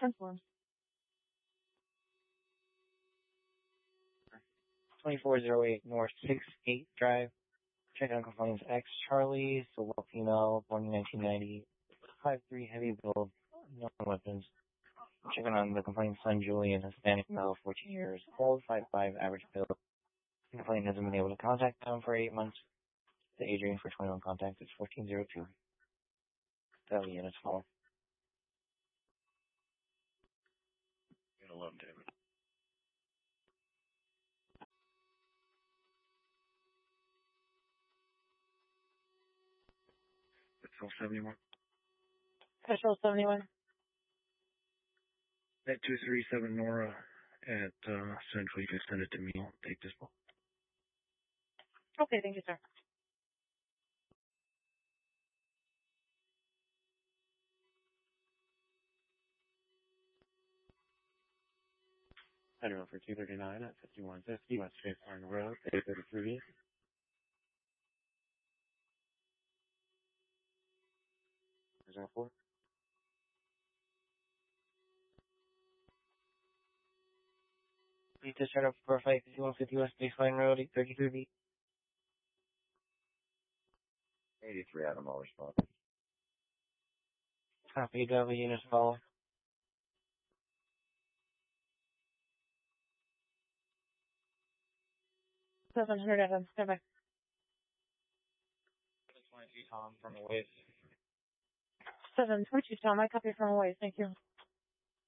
Confirm. 2408 North 68 Drive. Check on complaints X Charlie, Silver female, born in 1990, 5'3", heavy build, no weapons. Checking on the complainant's son Julian, Hispanic male, 14 years old, 5'5", average build. The complainant hasn't been able to contact them for 8 months. The age range for 21 contacts is 1402. The units follow. You're gonna love David. It's 71. Special 71. At 237 Nora at Central, you can send it to me. I'll take this one. Okay, thank you, sir. Heading over 239 at 5150 West Chase Farm Road, 833. Is that 4? Please discharge up for flight 5150 West Baseline Road, 833. 83 Adam, I'll respond. Copy, the units follow. $700 Adam, stand by. 722 Tom from the waves. 722 Tom, I copy from away, thank you.